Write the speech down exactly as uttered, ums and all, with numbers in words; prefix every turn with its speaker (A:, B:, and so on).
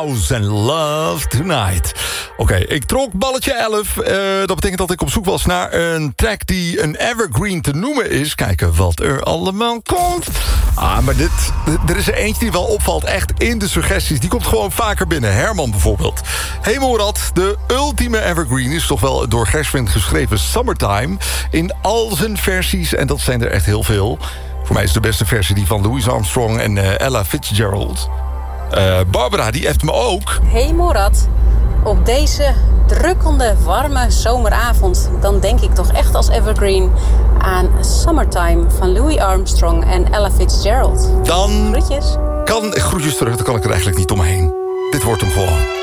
A: House en Love Tonight. Oké, okay, ik trok balletje elf. Uh, dat betekent dat ik op zoek was naar een track die een evergreen te noemen is. Kijken wat er allemaal komt. Ah, maar dit, er is er eentje die wel opvalt echt in de suggesties. Die komt gewoon vaker binnen. Herman bijvoorbeeld. Hey Morad, de ultieme evergreen is toch wel door Gershwin geschreven Summertime. In al zijn versies, en dat zijn er echt heel veel. Voor mij is de beste versie die van Louis Armstrong en uh, Ella Fitzgerald. Uh, Barbara, die appt me ook.
B: Hey Morad, op deze drukkende, warme zomeravond... dan denk ik toch echt als evergreen aan Summertime van Louis Armstrong en Ella Fitzgerald.
A: Dan
B: Groetjes.
A: Kan, groetjes terug, dan kan ik er eigenlijk niet omheen. Dit wordt hem gewoon.